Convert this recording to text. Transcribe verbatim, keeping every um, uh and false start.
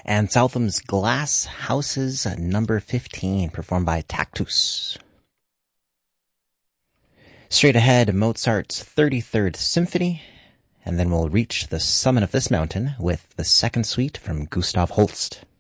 and Southam's Glass Houses number fifteen, performed by Tactus. Straight ahead, Mozart's thirty-third Symphony, and then we'll reach the summit of this mountain with the second suite from Gustav Holst.